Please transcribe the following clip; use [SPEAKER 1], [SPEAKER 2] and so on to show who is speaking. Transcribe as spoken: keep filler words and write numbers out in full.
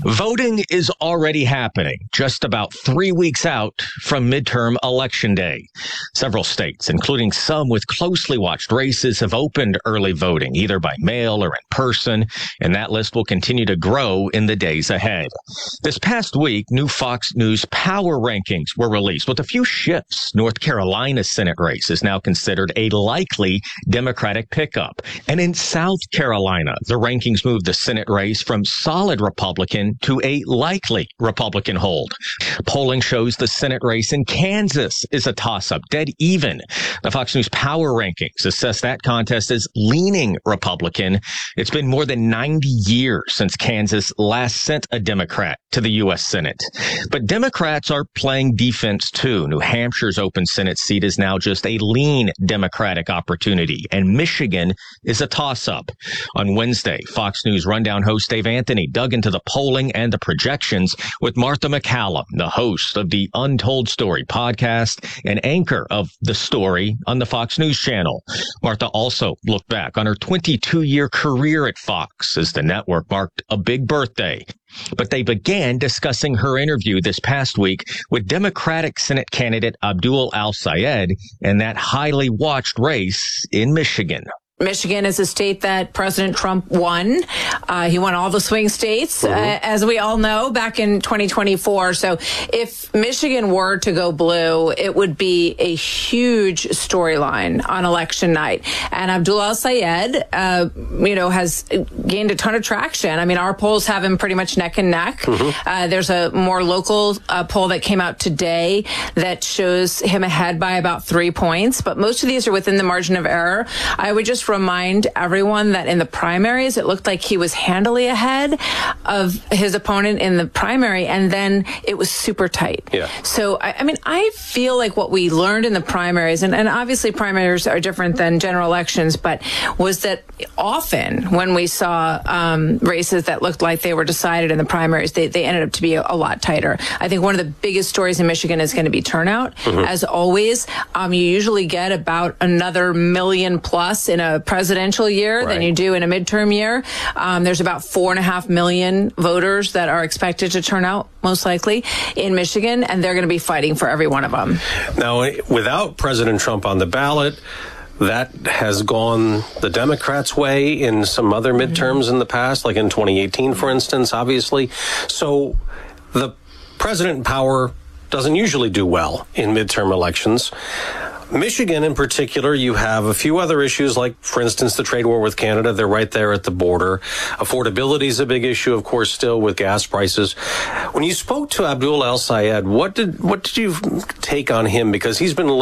[SPEAKER 1] Voting is already happening, just about three weeks out from midterm election day. Several states, including some with closely watched races, have opened early voting, either by mail or in person, and that list will continue to grow in the days ahead. This past week, new Fox News power rankings were released with a few shifts. North Carolina's Senate race is now considered a likely Democratic pickup. And in South Carolina, the rankings moved the Senate race from solid Republican to a likely Republican hold. Polling shows the Senate race in Kansas is a toss-up, dead even. The Fox News Power Rankings assess that contest as leaning Republican. It's been more than ninety years since Kansas last sent a Democrat to the U S Senate. But Democrats are playing defense too. New Hampshire's open Senate seat is now just a lean Democratic opportunity, and Michigan is a toss-up. On Wednesday, Fox News Rundown host Dave Anthony dug into the polling and the projections with Martha MacCallum, the host of the Untold Story podcast and anchor of The Story on the Fox News Channel. Martha also looked back on her twenty-two-year career at Fox as the network marked a big birthday. But they began discussing her interview this past week with Democratic Senate candidate Abdul Al-Sayed and that highly watched race in Michigan.
[SPEAKER 2] Michigan is a state that President Trump won. Uh, he won all the swing states, mm-hmm. uh, as we all know, back in twenty twenty-four. So if Michigan were to go blue, it would be a huge storyline on election night. And Abdul Al-Sayed, uh, you know, has gained a ton of traction. I mean, our polls have him pretty much neck and neck. Mm-hmm. Uh, there's a more local uh, poll that came out today that shows him ahead by about three points. But most of these are within the margin of error. I would just remind everyone that in the primaries, it looked like he was handily ahead of his opponent in the primary, and then it was super tight.
[SPEAKER 3] Yeah.
[SPEAKER 2] So, I, I mean, I feel like what we learned in the primaries, and, and obviously primaries are different than general elections, but was that often when we saw um, races that looked like they were decided in the primaries, they, they ended up to be a, a lot tighter. I think one of the biggest stories in Michigan is going to be turnout. Mm-hmm. As always, um, you usually get about another million plus in a presidential year
[SPEAKER 3] right.
[SPEAKER 2] than you do in a midterm year. Um, there's about four and a half million voters that are expected to turn out, most likely, in Michigan, and they're going to be fighting for every one of them.
[SPEAKER 3] Now, without President Trump on the ballot, that has gone the Democrats' way in some other midterms mm-hmm. in the past, like in twenty eighteen, for instance, obviously. So the president in power doesn't usually do well in midterm elections. Michigan, in particular, you have a few other issues, like, for instance, the trade war with Canada. They're right there at the border. Affordability is a big issue, of course, still with gas prices. When you spoke to Abdul Al-Sayed, what did what did you take on him? Because he's been